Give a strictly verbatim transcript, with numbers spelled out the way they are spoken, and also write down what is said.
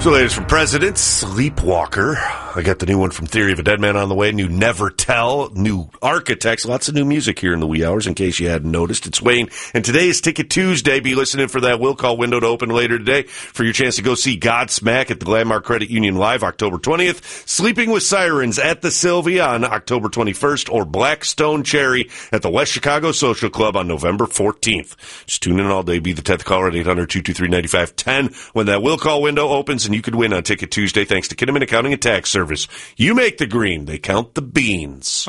So, latest from President Sleepwalker. I got the new one from Theory of a Dead Man on the way. New Never Tell. New Architects. Lots of new music here in the wee hours, in case you hadn't noticed. It's Wayne. And today is Ticket Tuesday. Be listening for that will call window to open later today for your chance to go see Godsmack at the Landmark Credit Union Live October twentieth. Sleeping with Sirens at the Sylvia on October twenty-first. Or Blackstone Cherry at the West Chicago Social Club on November fourteenth. Just tune in all day. Be the tenth caller at eight hundred, two two three, nine five one zero when that will call window opens, and you could win on Ticket Tuesday thanks to Kinnaman Accounting and Tax Service. You make the green, they count the beans.